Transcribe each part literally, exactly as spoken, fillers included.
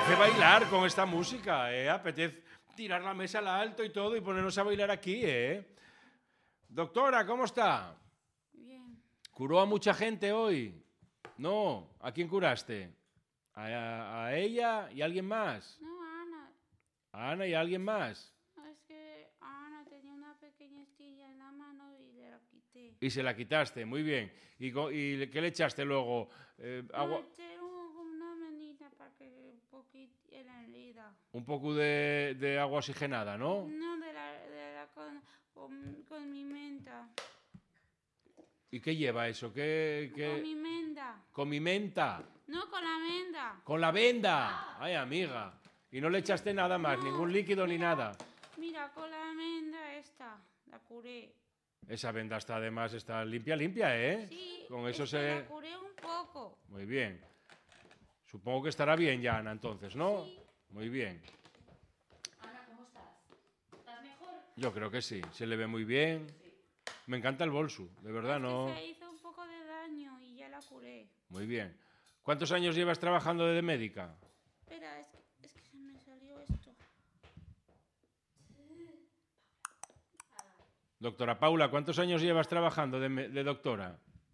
apetece bailar con esta música, ¿eh? Apetece tirar la mesa al alto y todo y ponernos a bailar aquí, ¿eh? Doctora, ¿cómo está? Bien. ¿Curó a mucha gente hoy? No. ¿A quién curaste? ¿A, a ella y a alguien más? No, Ana. ¿A Ana y a alguien más? No, es que Ana tenía una pequeña estilla en la mano y le la quité. Y se la quitaste, muy bien. ¿Y, co- y qué le echaste luego? Eh, agua, No, eché un- una menita para que un poquito en la herida. un poco de, de agua oxigenada, ¿no? No, de la, de la con, con, con mi menta. ¿Y qué lleva eso? ¿Qué, qué? Con mi menta. Con mi menta. No, con la menta. Con la venda. Ay, amiga. Y no le echaste nada más, No, ningún líquido ni mira, nada. Mira, con la menta esta, la curé. Esa venda está además está limpia, limpia, ¿eh? Sí, Con eso es que se... la curé un poco. Muy bien. Supongo que estará bien ya, Ana, entonces, ¿no? Sí. Muy bien. Ana, ¿cómo estás? ¿Estás mejor? Yo creo que sí. Se le ve muy bien. Sí. Me encanta el bolso, de verdad, Es que ¿no? se hizo un poco de daño y ya la curé. Muy bien. ¿Cuántos años llevas trabajando de médica? Espera, es que, es que se me salió esto. Doctora Paula, ¿cuántos años llevas trabajando de, me- de doctora?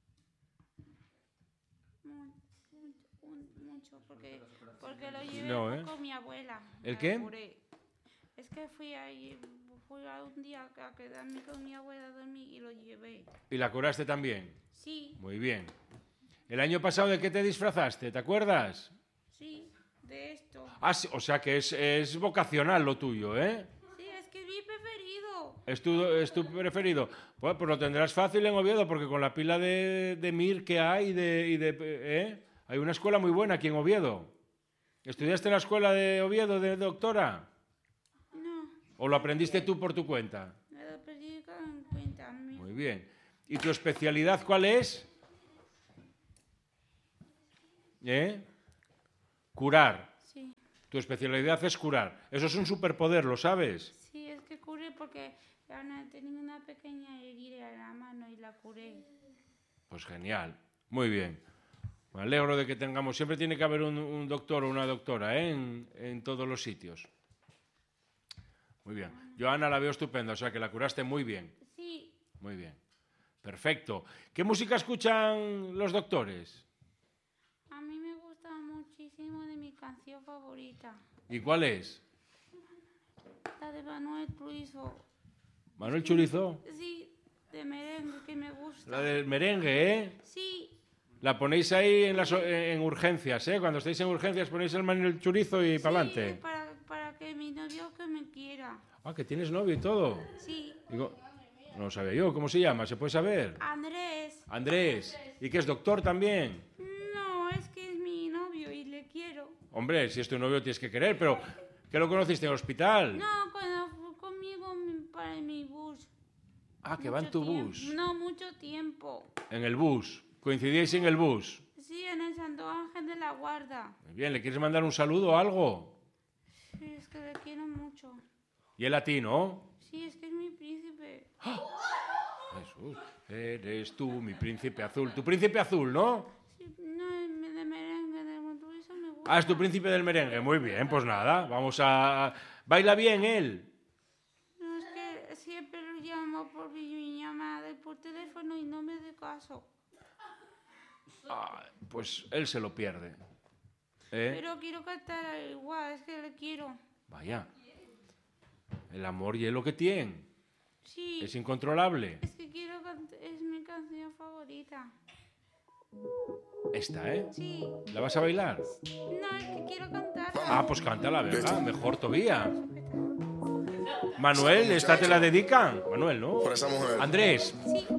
Mu- mu- Mucho, porque, porque lo llevé No, ¿eh? con mi abuela. ¿El la qué? curé. Es que fui ahí, fui a un día a quedarme con mi abuela a dormir y lo llevé. ¿Y la curaste también? Sí, Muy bien. ¿El año pasado de qué te disfrazaste? ¿Te acuerdas? sí, de esto. Ah, sí, o sea que es, es vocacional lo tuyo, ¿eh? Sí, es que es mi preferido. ¿Es tu, es tu preferido? Pues, pues lo tendrás fácil en Oviedo, porque con la pila de, de Mir que hay, de, y de, ¿eh? Hay una escuela muy buena aquí en Oviedo. ¿Estudiaste en la escuela de Oviedo de doctora? No, ¿O lo aprendiste tú por tu cuenta? me lo perdí con cuenta. Mi- Muy bien. ¿Y tu especialidad cuál es? ¿Eh? Curar. Sí, Tu especialidad es curar. Eso es un superpoder, ¿lo sabes? sí, es que curé porque Ana tenía una pequeña herida en la mano y la curé. Pues genial. Muy bien. Me alegro de que tengamos... Siempre tiene que haber un, un doctor o una doctora, ¿eh? en, en todos los sitios. Muy bien. Yo a Ana la veo estupenda, o sea que la curaste muy bien. Sí, Muy bien. Perfecto. ¿Qué música escuchan los doctores? a mí me gusta muchísimo de mi canción favorita, ¿Y cuál es? la de Manuel Turizo. ¿Manuel Churizo? Sí, de merengue que me gusta. La del merengue, ¿eh? Sí, La ponéis ahí en, las, en urgencias, ¿eh? Cuando estéis en urgencias ponéis el Manuel Churizo y para sí, adelante. para, para que mi novio que me quiera. Ah, que tienes novio y todo. Sí, Digo, no lo sabía yo. ¿Cómo se llama? ¿Se puede saber? Andrés. Andrés. ¿Y que es doctor también? No, es que es mi novio y le quiero. Hombre, si es tu novio tienes que querer, pero ¿qué lo conociste en el hospital? No, cuando fue conmigo mi- para mi bus. Ah, que va en Mucho tu tiempo. bus. No, mucho tiempo. En el bus. Coincidíais en el bus. Sí, en el Santo Ángel de la Guarda. Muy bien, ¿le quieres mandar un saludo o algo? Sí, es que le quiero mucho. Y él a ti, ¿no? Sí, es que es mi príncipe. Jesús, eres tú, mi príncipe azul. Tu príncipe azul, ¿no? Sí, no, el de merengue, de Monturizo me gusta. Ah, es tu príncipe del merengue. Muy bien, pues nada, vamos a... ¿Baila bien él? No, es que siempre lo llamo por videollamada y por teléfono y no me hace caso. Ah, pues él se lo pierde. ¿Eh? Pero quiero cantar igual, es que le quiero. Vaya. El amor y es lo que tiene. Sí, Es incontrolable. es que quiero cantar, es mi canción favorita. Esta, ¿eh? Sí, ¿La vas a bailar? no, es que quiero cantarla. Ah, pues cántala, ¿verdad? Mejor todavía. Manuel, ¿esta te la dedican? Manuel, ¿no? Por esa mujer. Andrés, Sí,